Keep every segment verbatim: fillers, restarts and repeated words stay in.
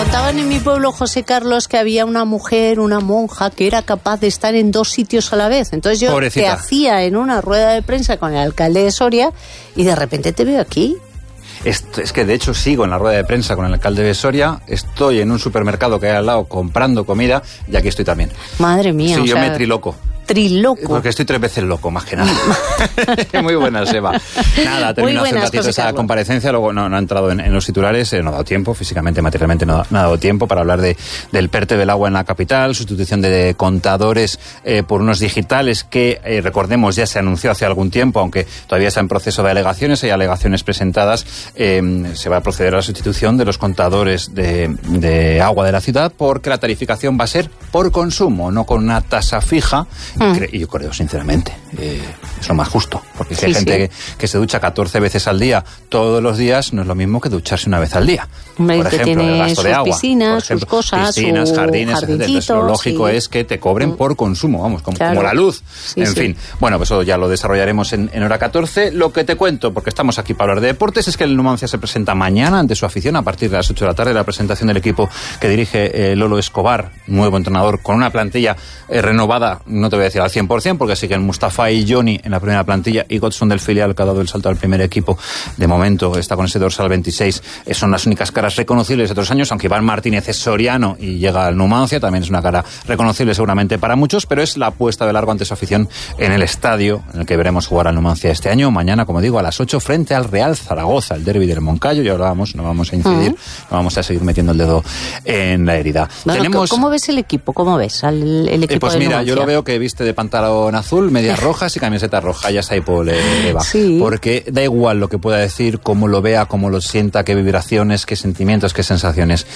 contaban en mi pueblo, José Carlos, que había una mujer, una monja, que era capaz de estar en dos sitios a la vez. Entonces yo Pobrecita. te hacía en una rueda de prensa con el alcalde de Soria y de repente te veo aquí. Es, es que de hecho sigo en la rueda de prensa con el alcalde de Soria, estoy en un supermercado que hay al lado comprando comida y aquí estoy también. Madre mía. Sí, o yo sea, me triloco. Triloco. Porque estoy tres veces loco, más que nada. Muy buena, Seba. Nada, terminó hace un ratito esa comparecencia, luego no, no ha entrado en, en los titulares, eh, no ha dado tiempo, físicamente, materialmente no, no ha dado tiempo para hablar de, del PERTE del agua en la capital, sustitución de contadores eh, por unos digitales que, eh, recordemos, ya se anunció hace algún tiempo, aunque todavía está en proceso de alegaciones, hay alegaciones presentadas, eh, se va a proceder a la sustitución de los contadores de, de agua de la ciudad porque la tarificación va a ser por consumo, no con una tasa fija. Y yo creo, sinceramente, eh, es lo más justo. Porque si sí, hay gente sí. que, que se ducha catorce veces al día, todos los días, no es lo mismo que ducharse una vez al día. Hombre, por ejemplo, tiene el gasto sus de agua. Piscinas, por ejemplo, sus cosas, piscinas, su jardines, etcétera. Entonces, lo lógico sí. es que te cobren mm. por consumo, vamos, como, claro. como la luz. Sí, en sí. fin, bueno, pues eso ya lo desarrollaremos en, en hora catorce. Lo que te cuento, porque estamos aquí para hablar de deportes, es que el Numancia se presenta mañana ante su afición a partir de las ocho de la tarde, la presentación del equipo que dirige eh, Lolo Escobar, nuevo entrenador, con una plantilla eh, renovada, no te voy a decir al cien por ciento, porque siguen Mustafa y Johnny en la primera plantilla y Godson del filial, que ha dado el salto al primer equipo. De momento está con ese dorsal veintiséis. Son las únicas caras reconocibles de otros años, aunque Iván Martínez es soriano y llega al Numancia, también es una cara reconocible seguramente para muchos, pero es la apuesta de largo ante su afición en el estadio en el que veremos jugar al Numancia este año. Mañana, como digo, a las ocho frente al Real Zaragoza, el derbi del Moncayo. Ya hablábamos, no vamos a incidir, uh-huh. no vamos a seguir metiendo el dedo en la herida. Bueno, Tenemos... ¿Cómo ves el equipo? ¿Cómo ves el, el equipo eh, pues del mira, Numancia? yo lo veo que viste de pantalón azul, medias rojas y camiseta roja. Ya está ahí por Eva. Sí. Porque da igual lo que pueda decir, cómo lo vea, cómo lo sienta, qué vibraciones, qué sentimientos, qué sensaciones.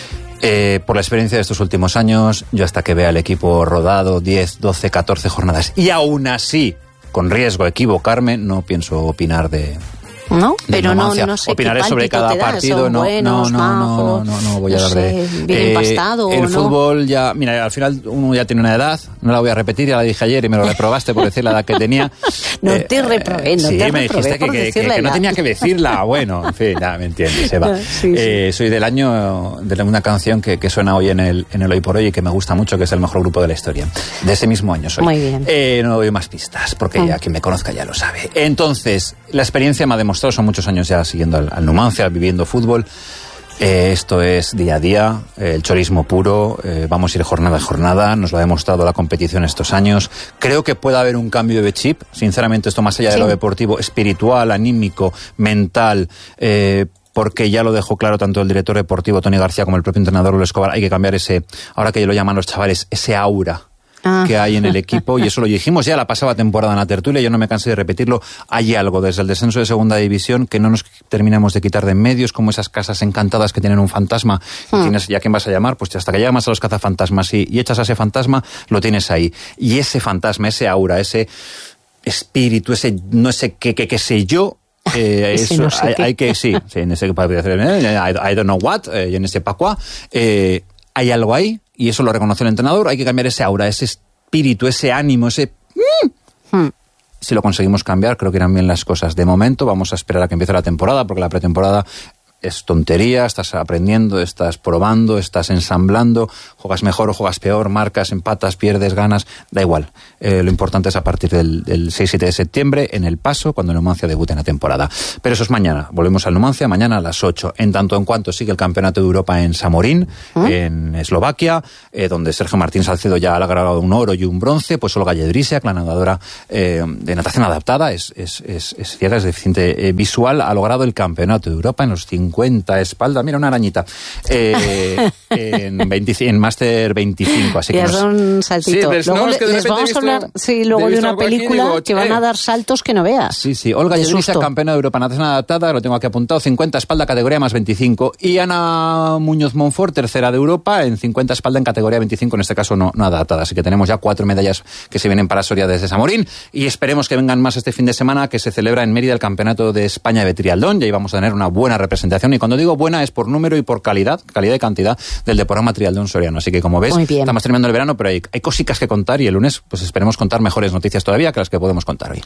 Eh, por la experiencia de estos últimos años, yo hasta que vea el equipo rodado diez, doce, catorce jornadas y aún así, con riesgo de equivocarme, no pienso opinar de... No, pero no, no sé opinaré qué sobre cada da, partido, no, buenos, no, no, majos, no, no, no voy a no hablar sé, de bien eh, empastado, el ¿no? fútbol ya, mira, al final uno ya tiene una edad, no la voy a repetir, ya la dije ayer y me lo reprobaste por decir la edad que tenía. No eh, te reprobé, no sí, te me reprobé dijiste por que, que, que, que no tenía que decirla, bueno, en fin, ya me entiendes, Eva. Sí, sí. Eh, soy del año de una canción que, que suena hoy en el, en el Hoy por Hoy y que me gusta mucho, que es el mejor grupo de la historia. De ese mismo año soy. Muy bien. Eh, no doy más pistas, porque ya quien me conozca ya lo sabe. Entonces, la experiencia me ha demostrado, son muchos años ya siguiendo al, al Numancia, viviendo fútbol. Eh, esto es día a día, eh, el chorismo puro, eh, vamos a ir jornada a jornada, nos lo ha demostrado la competición estos años. Creo que puede haber un cambio de chip, sinceramente, esto más allá sí. de lo deportivo, espiritual, anímico, mental, eh, porque ya lo dejó claro tanto el director deportivo Tony García como el propio entrenador Lolo Escobar. Hay que cambiar ese, ahora que lo llaman los chavales, ese aura Ah. que hay en el equipo, y eso lo dijimos ya la pasada temporada en la tertulia, yo no me cansé de repetirlo. Hay algo desde el descenso de segunda división que no nos terminamos de quitar de en medio, es como esas casas encantadas que tienen un fantasma y hmm. tienes, ¿ya quién vas a llamar? Pues hasta que llamas a los cazafantasmas y, y echas a ese fantasma, lo tienes ahí, y ese fantasma, ese aura, ese espíritu, ese no sé qué, qué, qué sé yo, Eh, eso, no sé hay, hay que, sí, sí, en ese, I, I don't know what, eh, en ese pacua, eh, hay algo ahí, y eso lo reconoció el entrenador. Hay que cambiar ese aura, ese espíritu, ese ánimo, ese... Hmm. Si lo conseguimos cambiar, creo que irán bien las cosas. De momento vamos a esperar a que empiece la temporada, porque la pretemporada es tontería, estás aprendiendo, estás probando, estás ensamblando, juegas mejor o juegas peor, marcas, empatas, pierdes, ganas, da igual. Eh, lo importante es a partir del, del seis siete de septiembre, en el Paso, cuando el Numancia debute en la temporada. Pero eso es mañana, volvemos al Numancia, mañana a las ocho. En tanto en cuanto sigue el Campeonato de Europa en Samorín, ¿Eh? en Eslovaquia, eh, donde Sergio Martín Salcedo ya ha logrado un oro y un bronce, pues Olga Jedrzejczyk, la nadadora eh, de natación adaptada, es, es, es, es ciega, es deficiente eh, visual, ha logrado el Campeonato de Europa en los cincuenta espalda, mira una arañita, eh, en, veinte, en Máster veinticinco, así que ya nos, son saltitos. Sí, luego no, es que les vamos a hablar sí, luego de una película digo, que van a dar saltos que no veas. Sí, sí, Olga Jedrzejczyk, campeona de Europa natación adaptada, lo tengo aquí apuntado, cincuenta espalda, categoría más veinticinco, y Ana Muñoz Monfort, tercera de Europa, en cincuenta espalda en categoría veinticinco, en este caso no, no adaptada, así que tenemos ya cuatro medallas que se vienen para Soria desde Samorín, y esperemos que vengan más este fin de semana, que se celebra en Mérida el Campeonato de España de Triatlón, y ahí vamos a tener una buena representación, y cuando digo buena es por número y por calidad, calidad y cantidad del Deporama Triatlón soriano. Así que como ves, estamos terminando el verano, pero hay, hay cositas que contar, y el lunes pues esperemos contar mejores noticias todavía que las que podemos contar hoy.